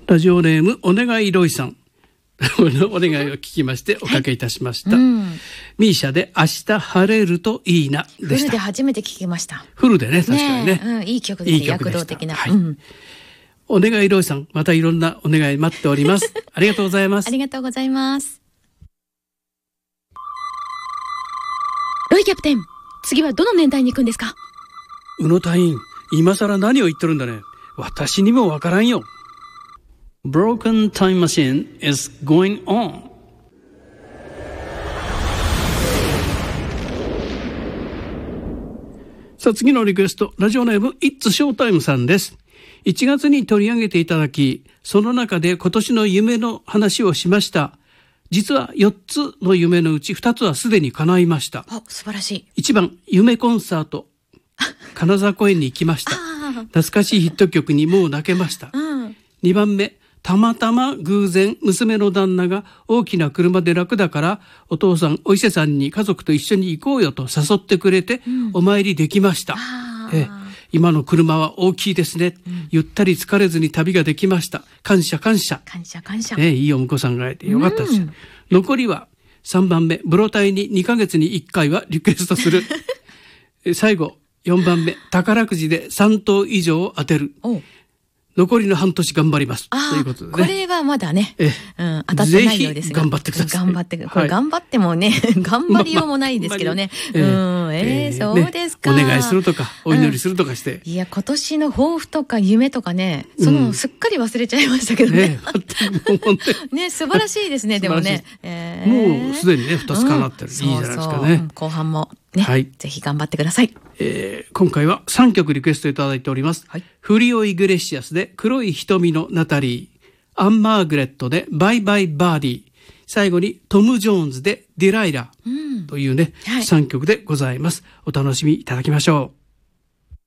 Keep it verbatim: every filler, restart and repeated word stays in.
ラジオネームお願いロイさんお願いを聞きましておかけいたしました、はい、うん、ミーシャで明日晴れるといいなでした。 フルで初めて聞きました。 フルでね、確かに ね, ね、 うん、いい曲ですね。躍動的な、 はい、うん、お願いロイさん、またいろんなお願い待っておりますありがとうございますありがとうございます。ロイキャプテン、次はどの年代に行くんですか？ 宇野隊員、今更何を言ってるんだね。私にもわからんよ。Broken time machine is going on。 さあ、次のリクエスト、ラジオネーム It's Showtime さんです。いちがつに取り上げていただき、その中で今年の夢の話をしました。実はよっつの夢のうちふたつはすでに叶いました。 あ、素晴らしい。 いちばん、夢コンサート金沢公園に行きました。懐かしいヒット曲にもう泣けました、うん、にばんめ、たまたま偶然娘の旦那が大きな車で楽だからお父さんお伊勢さんに家族と一緒に行こうよと誘ってくれて、うん、お参りできました。え今の車は大きいですね、うん、ゆったり疲れずに旅ができました。感謝感謝感謝感謝、 えいいお婿さんがいてよかったです、うん、残りはさんばんめ、ブロタイににかげつにいっかいはリクエストする最後よんばんめ、宝くじでさんとう以上当てる。残りの半年頑張りますということでね。 これはまだね、うん、当たってないようですが、 ぜひ頑張ってください。 頑張ってこれ頑張ってもね、はい、頑張りようもないですけどね、まあまあ、うん、えーえー、そうですか、 ね、お願いするとかお祈りするとかして、 うん、いや今年の抱負とか夢とかね、その、うん、すっかり忘れちゃいましたけどねね, ね素晴らしいですねでもね、 えー、もうすでにねふたつ叶ってる、うん、いいじゃないですかね。そうそう、うん、 後半もね、はい、ぜひ頑張ってください。 えー、今回はさんきょくリクエストいただいております、はい、フリオ・イグレシアスで黒い瞳のナタリー、アン・マーグレットでバイバイ・バーディー、最後にトム・ジョーンズでディライラというね、うん、はい、さんきょくでございます。お楽しみいただきましょう。